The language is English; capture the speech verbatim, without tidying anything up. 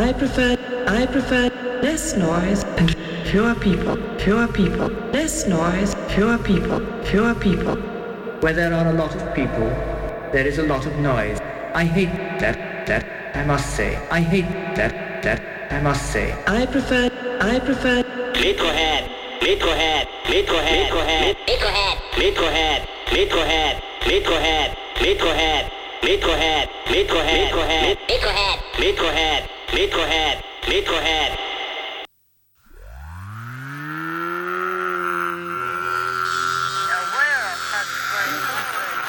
I prefer, I prefer less noise and fewer people, fewer people, less noise, fewer people, fewer people. Where there are a lot of people, there is a lot of noise. I hate that, that, I must say. I hate that, that, I must say. I prefer, I prefer Metrohead, Metrohead, Metrohead, Metrohead, Metrohead, Metrohead, Metrohead, Metrohead, Metrohead, Metrohead, Metrohead, Metrohead, Metrohead, Metrohead, Metrohead, Metrohead.